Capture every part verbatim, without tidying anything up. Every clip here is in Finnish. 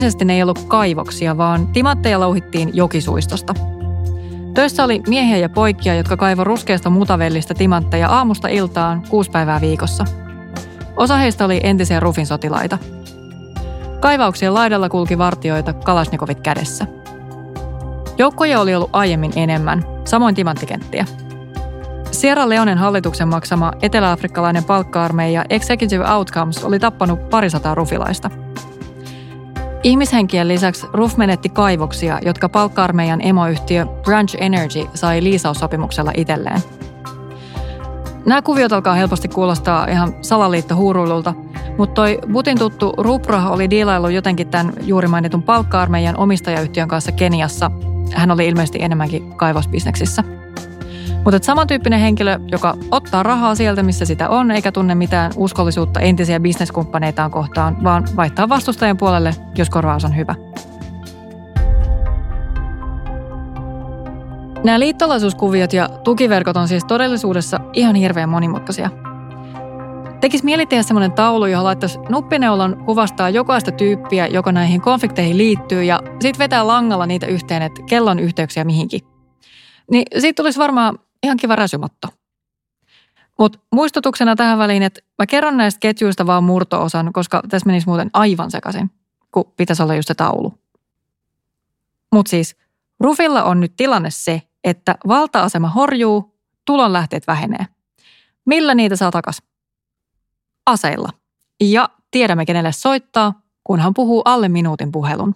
Ne ei ollut kaivoksia, vaan timantteja louhittiin jokisuistosta. Töissä oli miehiä ja poikia, jotka kaivoi ruskeasta mutavellistä timantteja aamusta iltaan kuusi päivää viikossa. Osa heistä oli entisiä Rufin sotilaita. Kaivauksien laidalla kulki vartijoita kalasnikovit kädessä. Joukkoja oli ollut aiemmin enemmän, samoin timanttikenttiä. Sierra Leonen hallituksen maksama eteläafrikkalainen palkka-armeija Executive Outcomes oli tappanut parisataa rufilaista. Ihmishenkien lisäksi Ruf menetti kaivoksia, jotka palkka-armeijan emoyhtiö Branch Energy sai liisaussopimuksella itselleen. Nämä kuviot alkaa helposti kuulostaa ihan salaliittohuuruilulta, mutta toi Bhutin tuttu Rupra oli diilaillut jotenkin tämän juuri mainitun palkka-armeijan omistajayhtiön kanssa Keniassa. Hän oli ilmeisesti enemmänkin kaivosbisneksissä. Mutta samantyyppinen henkilö, joka ottaa rahaa sieltä, missä sitä on, eikä tunne mitään uskollisuutta entisiä bisneskumppaneitaan kohtaan, vaan vaihtaa vastustajan puolelle, jos korvaus on hyvä. Nämä liittolaisuuskuviot ja tukiverkot on siis todellisuudessa ihan hirveän monimutkaisia. Tekisi mieli tehdä semmoinen taulu, johon laittaisi nuppineulon kuvastaa jokaista tyyppiä, joka näihin konflikteihin liittyy, ja sitten vetää langalla niitä yhteen, että kellon yhteyksiä mihinkin. Niin siitä tulisi varmaan ihan kiva räsymotto. Mutta muistutuksena tähän väliin, että mä kerron näistä ketjuista vaan murto-osan, koska tässä menisi muuten aivan sekaisin, kun pitäisi olla just se taulu. Mutta siis Rufilla on nyt tilanne se, että valta-asema horjuu, tulonlähteet vähenee. Millä niitä saa takas? Aseilla. Ja tiedämme, kenelle soittaa, kun hän puhuu alle minuutin puhelun.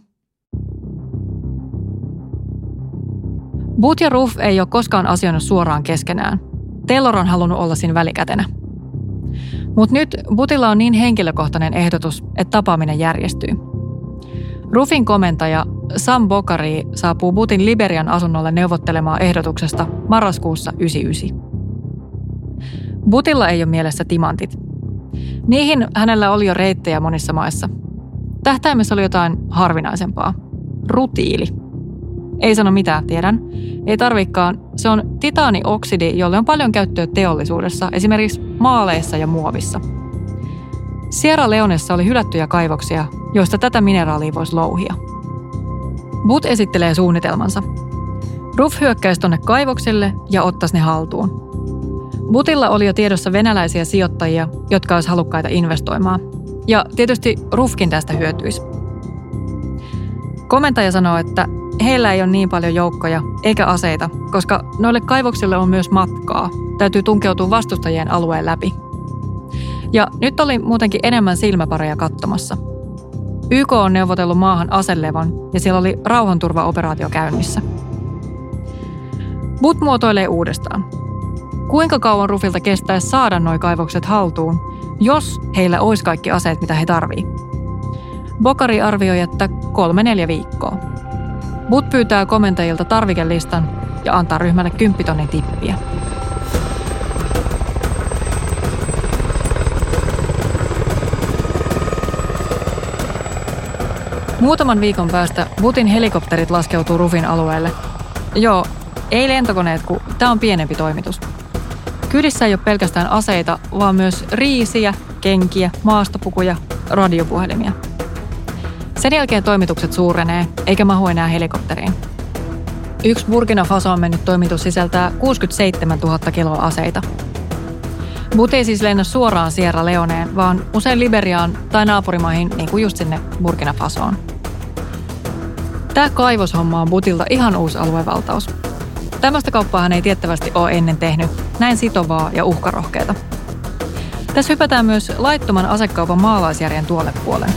Bhut ja Ruf ei ole koskaan asioinut suoraan keskenään. Taylor on halunnut olla siinä välikätenä. Mutta nyt Bhutilla on niin henkilökohtainen ehdotus, että tapaaminen järjestyy. Rufin komentaja Sam Bokkari saapuu Bhutin Liberian asunnolle neuvottelemaan ehdotuksesta marraskuussa yhdeksänkymmentäyhdeksän. Bhutilla ei ole mielessä timantit. Niihin hänellä oli jo reittejä monissa maissa. Tähtäimessä oli jotain harvinaisempaa. Rutiili. Ei sano mitään, tiedän. Ei tarvikaan. Se on titaanioksidi, jolle on paljon käyttöä teollisuudessa, esimerkiksi maaleissa ja muovissa. Sierra Leonessa oli hylättyjä kaivoksia, joista tätä mineraalia voisi louhia. Bhut esittelee suunnitelmansa. Ruf hyökkäisi tonne kaivoksille ja ottaisi ne haltuun. Bhutilla oli jo tiedossa venäläisiä sijoittajia, jotka olisi halukkaita investoimaan. Ja tietysti Rufkin tästä hyötyisi. Komentaja sanoo, että heillä ei ole niin paljon joukkoja eikä aseita, koska noille kaivoksille on myös matkaa. Täytyy tunkeutua vastustajien alueen läpi. Ja nyt oli muutenkin enemmän silmäpareja katsomassa. Y K on neuvotellut maahan aselevon ja siellä oli rauhanturvaoperaatio käynnissä. Bhut muotoilee uudestaan. Kuinka kauan Rufilta kestäisi saada nuo kaivokset haltuun, jos heillä olisi kaikki aseet, mitä he tarvii? Bokkari arvioi, että kolme neljä viikkoa. Bhut pyytää komentajilta tarvikelistan ja antaa ryhmälle kymppitonnin tippiä. Muutaman viikon päästä Bhutin helikopterit laskeutuu Rufin alueelle. Joo, ei lentokoneet, kun tämä on pienempi toimitus. Kyydissä ei ole pelkästään aseita, vaan myös riisiä, kenkiä, maastopukuja, radiopuhelimia. Sen jälkeen toimitukset suurenee, eikä mahu enää helikopteriin. Yksi Burkina Fasoon mennyt toimitus sisältää kuusikymmentäseitsemäntuhatta kiloa aseita. Bhut ei siis lennä suoraan Sierra Leoneen, vaan usein Liberiaan tai naapurimaihin, niin kuin just sinne Burkina Fasoon. Tämä kaivoshomma on Bhutilta ihan uusi aluevaltaus. Tällaista kauppaa hän ei tiettävästi ole ennen tehnyt, näin sitovaa ja uhkarohkeata. Tässä hypätään myös laittoman asekaupan maalaisjärjen tuolle puolen.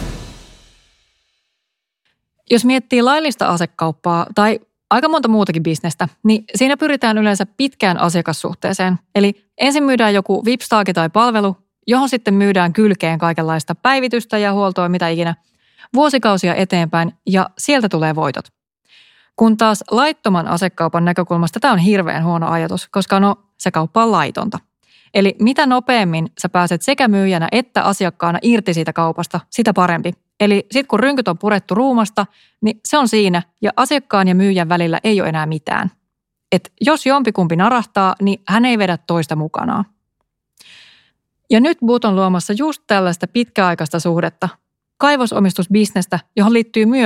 Jos miettii laillista asekauppaa tai aika monta muutakin bisnestä, niin siinä pyritään yleensä pitkään asiakassuhteeseen. Eli ensin myydään joku vipstaaki tai palvelu, johon sitten myydään kylkeen kaikenlaista päivitystä ja huoltoa, mitä ikinä, vuosikausia eteenpäin ja sieltä tulee voitot. Kun taas laittoman asekaupan näkökulmasta tämä on hirveän huono ajatus, koska no se kauppa on laitonta. Eli mitä nopeammin sä pääset sekä myyjänä että asiakkaana irti siitä kaupasta, sitä parempi. Eli sitten kun rynkyt on purettu ruumasta, niin se on siinä ja asiakkaan ja myyjän välillä ei ole enää mitään. Et jos jompikumpi narahtaa, niin hän ei vedä toista mukanaan. Ja nyt Bhut on luomassa just tällaista pitkäaikaista suhdetta, kaivosomistusbisnestä, johon liittyy myös